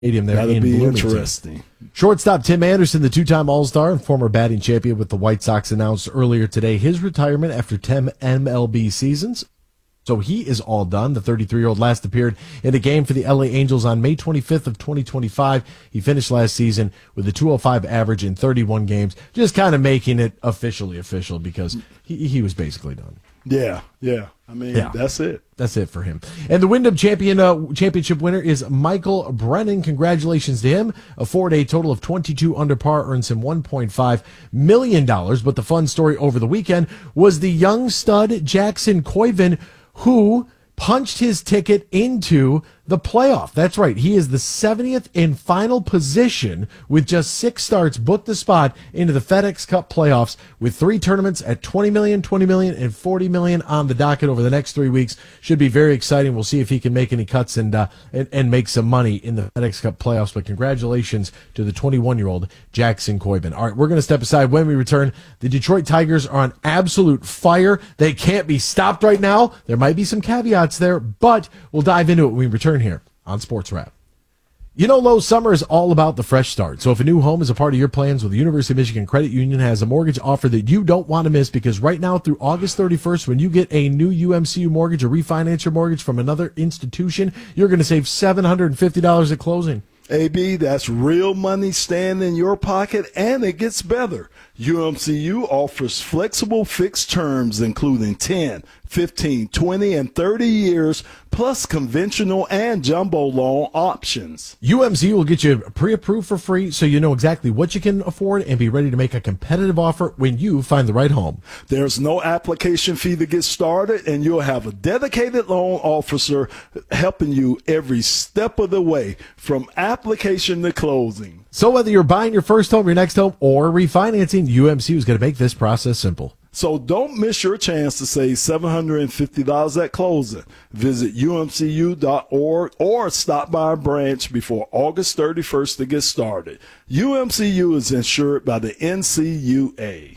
Stadium there in Bloomington. Interesting. Shortstop Tim Anderson, the two-time All-Star and former batting champion with the White Sox, announced earlier today his retirement after 10 MLB seasons. So he is all done. The 33-year-old last appeared in a game for the LA Angels on May 25th of 2025. He finished last season with a 205 average in 31 games, just kind of making it officially official because he was basically done. Yeah. I mean, that's it. That's it for him. And the Wyndham Championship winner is Michael Brennan. Congratulations to him. A 4-day total of 22 under par earns him $1.5 million. But the fun story over the weekend was the young stud Jackson Koivin, who punched his ticket into the playoff. That's right. He is the 70th and final position with just 6 starts, booked the spot into the FedEx Cup playoffs with 3 tournaments at $20 million, $20 million, and $40 million on the docket over the next 3 weeks. Should be very exciting. We'll see if he can make any cuts and make some money in the FedEx Cup playoffs. But congratulations to the 21-year-old Jackson Koivin. All right, we're going to step aside. When we return, the Detroit Tigers are on absolute fire. They can't be stopped right now. There might be some caveats there, but we'll dive into it when we return here on Sports Wrap. You know, Lowe's summer is all about the fresh start. So if a new home is a part of your plans, well, the University of Michigan Credit Union has a mortgage offer that you don't want to miss, because right now through August 31st, when you get a new UMCU mortgage or refinance your mortgage from another institution, you're going to save $750 at closing. AB, that's real money staying in your pocket, and it gets better. UMCU offers flexible fixed terms including 10, 15, 20, and 30 years, plus conventional and jumbo loan options. UMCU will get you pre-approved for free, so you know exactly what you can afford and be ready to make a competitive offer when you find the right home. There's no application fee to get started, and you'll have a dedicated loan officer helping you every step of the way from application to closing. So whether you're buying your first home, your next home, or refinancing, UMCU is going to make this process simple. So don't miss your chance to save $750 at closing. Visit umcu.org or stop by a branch before August 31st to get started. UMCU is insured by the NCUA.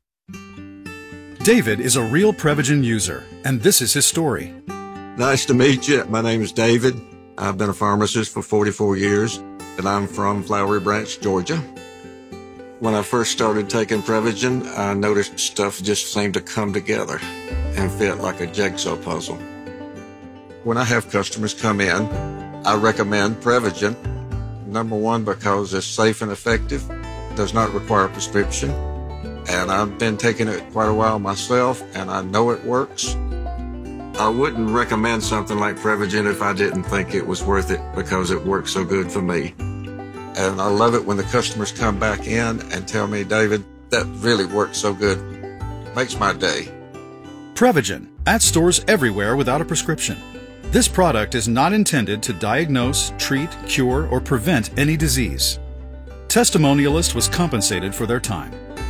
David is a real Prevagen user, and this is his story. Nice to meet you. My name is David. I've been a pharmacist for 44 years, and I'm from Flowery Branch, Georgia. When I first started taking Prevagen, I noticed stuff just seemed to come together and fit like a jigsaw puzzle. When I have customers come in, I recommend Prevagen. Number one, because it's safe and effective, does not require a prescription, and I've been taking it quite a while myself, and I know it works. I wouldn't recommend something like Prevagen if I didn't think it was worth it, because it works so good for me. And I love it when the customers come back in and tell me, David, that really worked so good. Makes my day. Prevagen, at stores everywhere without a prescription. This product is not intended to diagnose, treat, cure, or prevent any disease. Testimonialist was compensated for their time.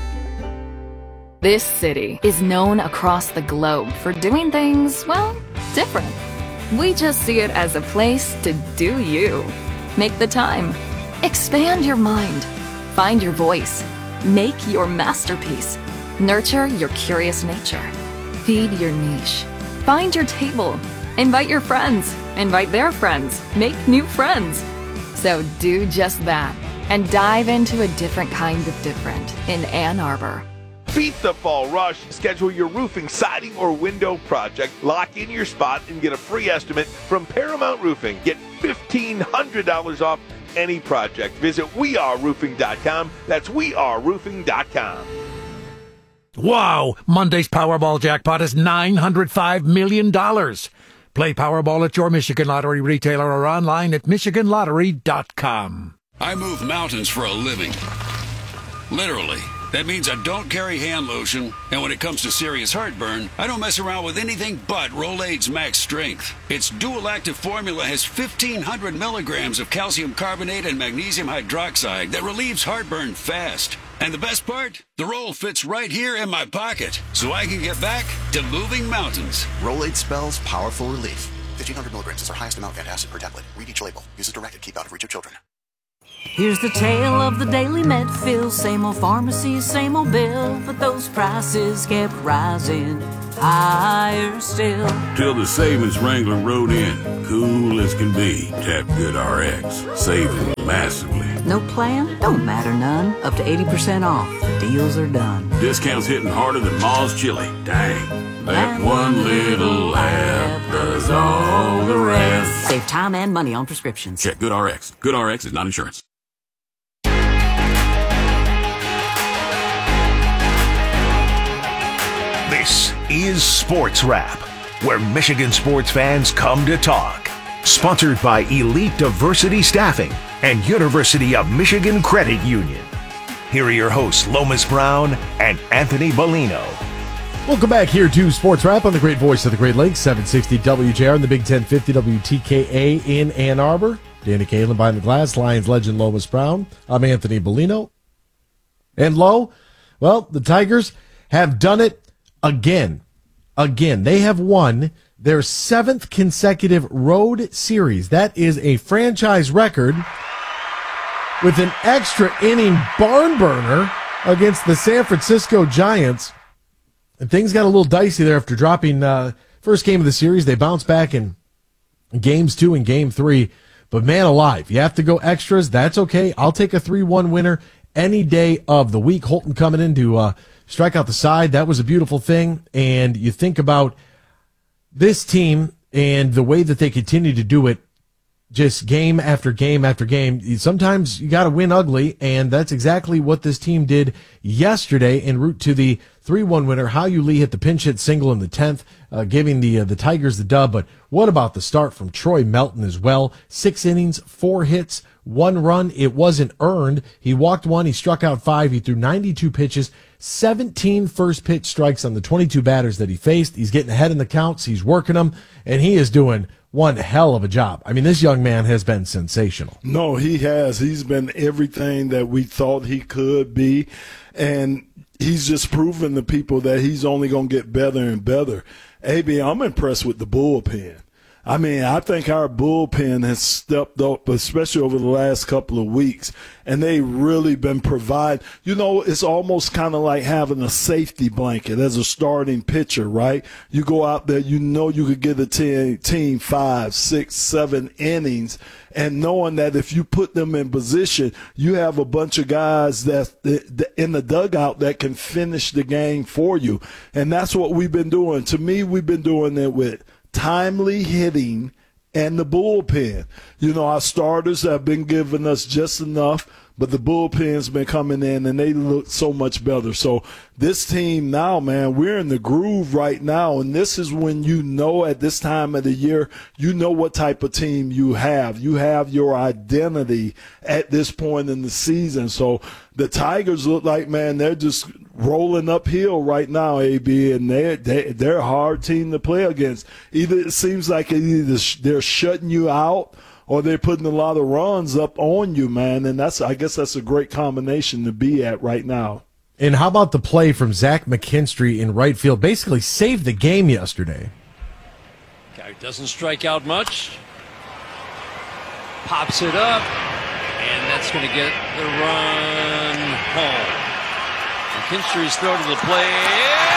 This city is known across the globe for doing things, well, different. We just see it as a place to do you. Make the time. Expand your mind. Find your voice. Make your masterpiece. Nurture your curious nature. Feed your niche. Find your table. Invite your friends. Invite their friends. Make new friends. So do just that and dive into a different kind of different in Ann Arbor. Beat the fall rush. Schedule your roofing, siding, or window project. Lock in your spot and get a free estimate from Paramount Roofing. Get $1,500 off any project. Visit weareroofing.com. That's weareroofing.com. Wow! Monday's Powerball jackpot is $905 million. Play Powerball at your Michigan Lottery retailer or online at michiganlottery.com. I move mountains for a living. Literally. That means I don't carry hand lotion, and when it comes to serious heartburn, I don't mess around with anything but Rolaids Max Strength. Its dual-active formula has 1,500 milligrams of calcium carbonate and magnesium hydroxide that relieves heartburn fast. And the best part? The roll fits right here in my pocket, so I can get back to moving mountains. Rolaids spells powerful relief. 1,500 milligrams is our highest amount of antacid per tablet. Read each label. Use as directed. Keep out of reach of children. Here's the tale of the daily Medfill. Same old pharmacy, same old bill, but those prices kept rising. higher still. Till the savings Wrangler rode in, cool as can be. Tap GoodRx, saving massively. No plan? Don't matter none. Up to 80% off. The deals are done. Discounts hitting harder than Ma's chili. Dang. That one little laugh does all the rest. Save time and money on prescriptions. Check GoodRx. GoodRx is not insurance. This is Sports Wrap, where Michigan sports fans come to talk. Sponsored by Elite Diversity Staffing and University of Michigan Credit Union. Here are your hosts, Lomas Brown and Anthony Bellino. Welcome back here to Sports Wrap on the great voice of the Great Lakes, 760 WJR and the Big 1050 WTKA in Ann Arbor. Danny Kaelin behind the glass, Lions legend Lomas Brown. I'm Anthony Bellino. And Lo, well, the Tigers have done it again. They have won their 7th consecutive road series. That is a franchise record with an extra inning barn burner against the San Francisco Giants. And things got a little dicey there after dropping first game of the series. They bounced back in games 2 and game 3. But man alive, you have to go extras. That's okay. I'll take a 3-1 winner any day of the week. Holton coming in to strike out the side. That was a beautiful thing. And you think about this team and the way that they continue to do it, just game after game after game. Sometimes you got to win ugly, and that's exactly what this team did yesterday en route to the 3-1 winner. Hao-Yu Lee hit the pinch hit single in the 10th, giving the Tigers the dub. But what about the start from Troy Melton as well? 6 innings, 4 hits, 1 run. It wasn't earned. He walked 1. He struck out 5. He threw 92 pitches, 17 first pitch strikes on the 22 batters that he faced. He's getting ahead in the counts. He's working them, and he is doing one hell of a job. I mean, this young man has been sensational. No, he has. He's been everything that we thought he could be, and he's just proven to people that he's only going to get better and better. AB, I'm impressed with the bullpen. I mean, I think our bullpen has stepped up, especially over the last couple of weeks, and they really been providing. You know, it's almost kind of like having a safety blanket as a starting pitcher, right? You go out there, you know you could get a team 5, 6, 7 innings, and knowing that if you put them in position, you have a bunch of guys that in the dugout that can finish the game for you. And that's what we've been doing. To me, we've been doing it with timely hitting and the bullpen. You know, our starters have been giving us just enough, but the bullpen's been coming in, and they look so much better. So this team now, man, we're in the groove right now, and this is when you know at this time of the year, you know what type of team you have. You have your identity at this point in the season. So the Tigers look like, man, they're just rolling uphill right now, AB, and they're a hard team to play against. Either it seems like they're shutting you out, or they're putting a lot of runs up on you, man. And I guess that's a great combination to be at right now. And how about the play from Zach McKinstry in right field? Basically saved the game yesterday. Guy doesn't strike out much. Pops it up, and that's going to get the run home. McKinstry's throw to the plate.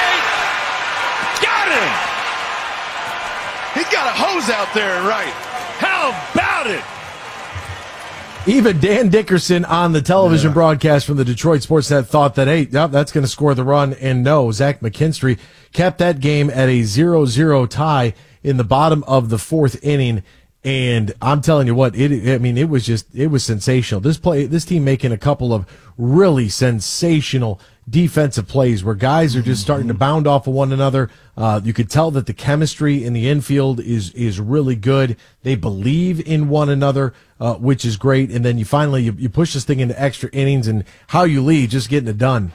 Got him! He's got a hose out there and right. How about it? Even Dan Dickerson on the television broadcast from the Detroit Sportsnet thought that, hey, that's going to score the run. And no, Zach McKinstry kept that game at a 0-0 tie in the bottom of the 4th inning. And I'm telling you what, it was sensational. This team making a couple of really sensational defensive plays where guys are just starting to bound off of one another. You could tell that the chemistry in the infield is really good. They believe in one another, which is great. And then you push this thing into extra innings, and Hao-Yu Lee just getting it done.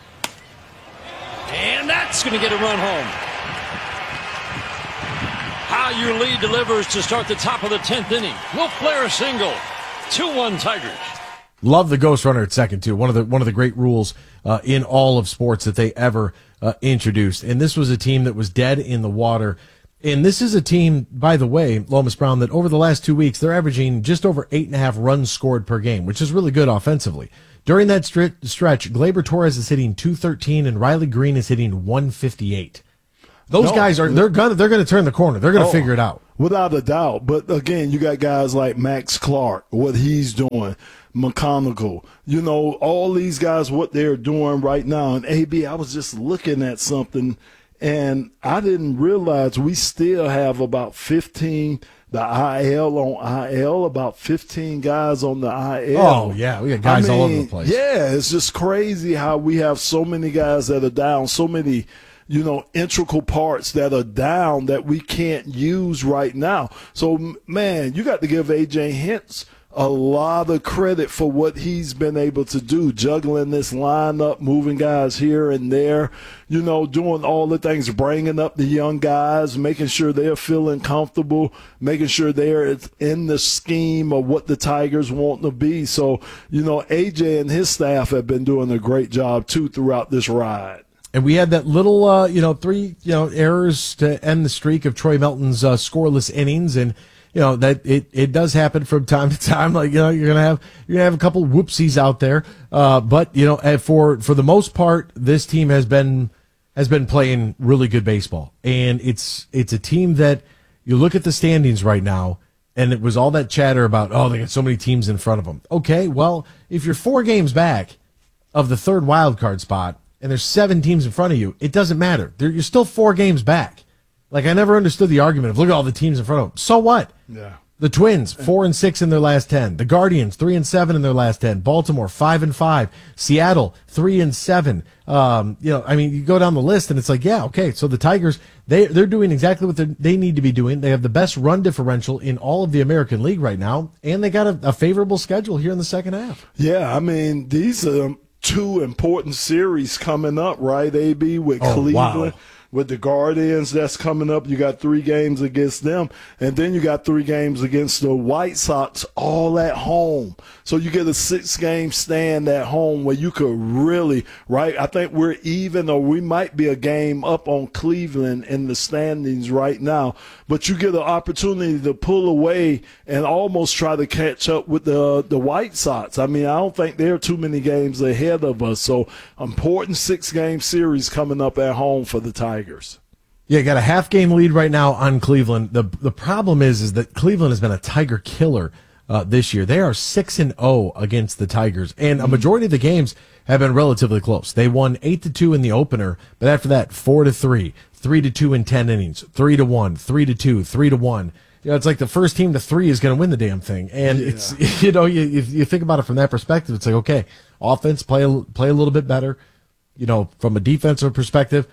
And that's going to get a run home. Hao-Yu Lee delivers to start the top of the 10th inning. Will Flair a single. 2-1 Tigers. Love the ghost runner at second too. One of the great rules in all of sports that they ever introduced. And this was a team that was dead in the water. And this is a team, by the way, Lomas Brown, that over the last 2 weeks they're averaging just over 8.5 runs scored per game, which is really good offensively. During that stretch, Gleyber Torres is hitting 213 and Riley Green is hitting 158. Those guys are they're gonna turn the corner. They're gonna figure it out. Without a doubt. But again, you got guys like Max Clark, what he's doing, McConaughey, all these guys, what they're doing right now. And AB, I was just looking at something, and I didn't realize we still have about 15 the IL on IL, about 15 guys on the IL. Oh, yeah. We got guys all over the place. Yeah, it's just crazy how we have so many guys that are down, so many integral parts that are down that we can't use right now. So, man, you got to give A.J. Hinch a lot of credit for what he's been able to do, juggling this lineup, moving guys here and there, doing all the things, bringing up the young guys, making sure they're feeling comfortable, making sure they're in the scheme of what the Tigers want to be. So, A.J. and his staff have been doing a great job, too, throughout this ride. And we had that little, 3, errors to end the streak of Troy Melton's scoreless innings, and that it does happen from time to time. Like you're gonna have a couple whoopsies out there, but for the most part, this team has been playing really good baseball, and it's a team that you look at the standings right now, and it was all that chatter about they got so many teams in front of them. Okay, well if you're 4 games back of the 3rd wild card spot, and there's 7 teams in front of you, it doesn't matter. You're still 4 games back. Like, I never understood the argument of, look at all the teams in front of them. So what? Yeah. The Twins, 4-6 in their last 10. The Guardians, 3-7 in their last 10. Baltimore, 5-5. Seattle, 3-7. You go down the list, and it's like, yeah, okay. So the Tigers, they're doing exactly what they need to be doing. They have the best run differential in all of the American League right now, and they got a favorable schedule here in the second half. Yeah, these are 2 important series coming up, right, AB, with Cleveland. Wow. With the Guardians, that's coming up. You got 3 games against them, and then you got 3 games against the White Sox, all at home. So you get a 6-game stand at home where you could really, right? I think we're even, or we might be a game up on Cleveland in the standings right now. But you get an opportunity to pull away and almost try to catch up with the White Sox. I don't think there are too many games ahead of us. So important 6-game series coming up at home for the Tigers. Yeah, got a half-game lead right now on Cleveland. The problem is that Cleveland has been a Tiger killer this year. They are 6-0 against the Tigers, and a majority of the games have been relatively close. They won 8-2 in the opener, but after that, 4-3, 3-2 in 10 innings, 3-1, 3-2, 3-1. It's like the first team to 3 is going to win the damn thing, and it's you think about it from that perspective, it's like, okay, offense play a little bit better, from a defensive perspective.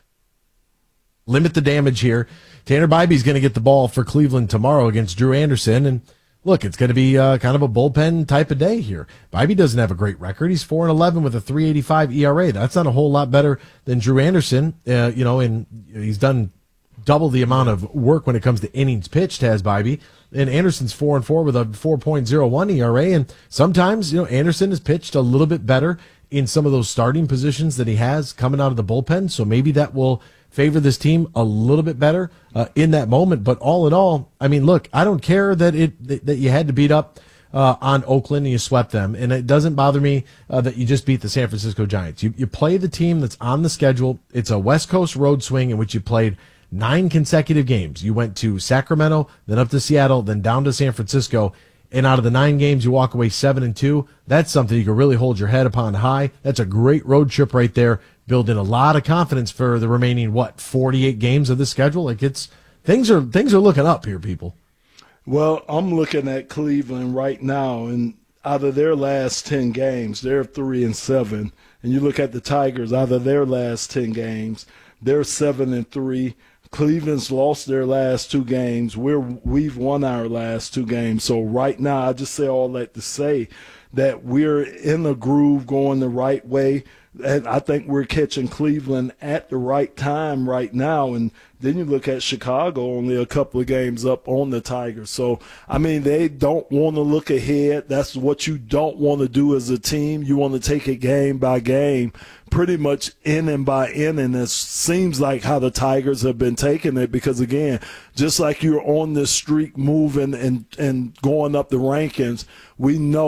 Limit the damage here. Tanner Bibee is going to get the ball for Cleveland tomorrow against Drew Anderson. And look, it's going to be kind of a bullpen type of day here. Bibee doesn't have a great record. He's 4-11 with a 3.85 ERA. That's not a whole lot better than Drew Anderson. And he's done double the amount of work when it comes to innings pitched, has Bibee. And Anderson's 4-4 with a 4.01 ERA. And sometimes, Anderson has pitched a little bit better in some of those starting positions that he has coming out of the bullpen. So maybe that will favor this team a little bit better in that moment. But all in all, look, I don't care that you had to beat up on Oakland and you swept them. And it doesn't bother me that you just beat the San Francisco Giants. You play the team that's on the schedule. It's a West Coast road swing in which you played 9 consecutive games. You went to Sacramento, then up to Seattle, then down to San Francisco. And out of the 9 games, you walk away 7-2. That's something you can really hold your head upon high. That's a great road trip right there. Building a lot of confidence for the remaining 48 games of the schedule. Like things are looking up here, people. Well, I'm looking at Cleveland right now, and out of their last 10 games, they're 3-7. And you look at the Tigers, out of their last 10 games, they're 7-3. Cleveland's lost their last 2 games. We've won our last 2 games. So right now, I just say all that to say that we're in a groove going the right way. And I think we're catching Cleveland at the right time right now. And then you look at Chicago, only a couple of games up on the Tigers. So, they don't want to look ahead. That's what you don't want to do as a team. You want to take it game by game, pretty much inning by inning. It seems like how the Tigers have been taking it because, again, just like you're on this streak moving and going up the rankings, we know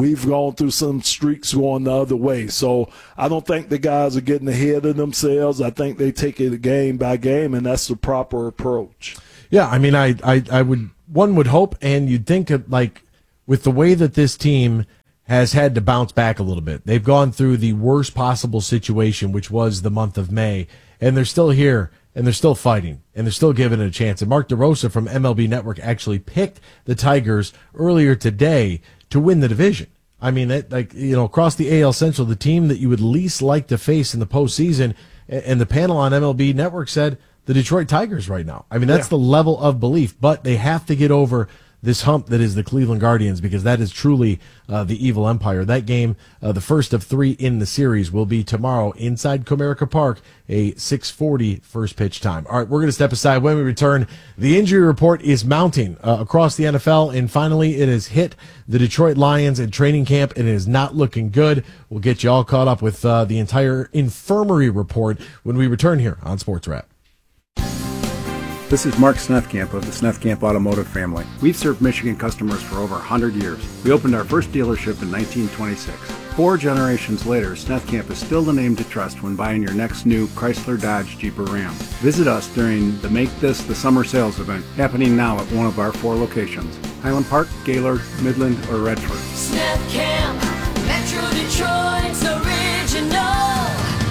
we've gone through some streaks going the other way. So I don't think the guys are getting ahead of themselves. I think they take it game by game, and that's the proper approach. Yeah, I mean, one would hope, and you'd think of, like, with the way that this team has had to bounce back a little bit. They've gone through the worst possible situation, which was the month of May, and they're still here, and they're still fighting, and they're still giving it a chance. And Mark DeRosa from MLB Network actually picked the Tigers earlier today to win the division. I mean, across the AL Central, the team that you would least like to face in the postseason, and the panel on MLB Network said the Detroit Tigers right now. I mean, that's the level of belief, but they have to get over this hump that is the Cleveland Guardians, because that is truly the evil empire. That game, the first of 3 in the series, will be tomorrow inside Comerica Park, a 6:40 first pitch time. All right, we're going to step aside. When we return, the injury report is mounting across the NFL, and finally it has hit the Detroit Lions in training camp, and it is not looking good. We'll get you all caught up with the entire infirmary report when we return here on Sports Wrap. This is Mark Snethkamp of the Snethkamp Automotive family. We've served Michigan customers for over 100 years. We opened our first dealership in 1926. 4 generations later, Snethkamp is still the name to trust when buying your next new Chrysler, Dodge, Jeep, or Ram. Visit us during the Make This the Summer Sales event, happening now at one of our 4 locations: Highland Park, Gaylord, Midland, or Redford. Snethkamp, Metro Detroit's original.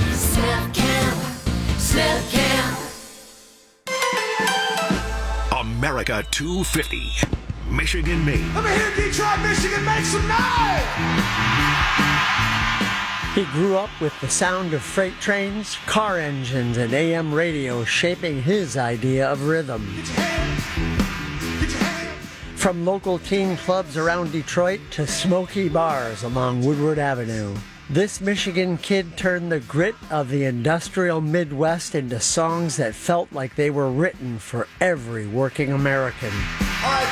Snethkamp. America 250, Michigan made. Let me hear Detroit, Michigan make some noise! He grew up with the sound of freight trains, car engines, and AM radio shaping his idea of rhythm. From local teen clubs around Detroit to smoky bars along Woodward Avenue, this Michigan kid turned the grit of the industrial Midwest into songs that felt like they were written for every working American.